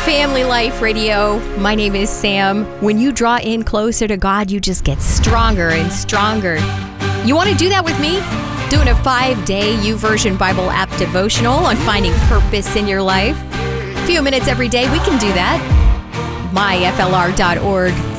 Family Life Radio. My name is Sam. When you draw in closer to God, you just get stronger and stronger. You want to do that with me? Doing a 5-day YouVersion Bible app devotional on finding purpose in your life. A few minutes every day, we can do that. myflr.org.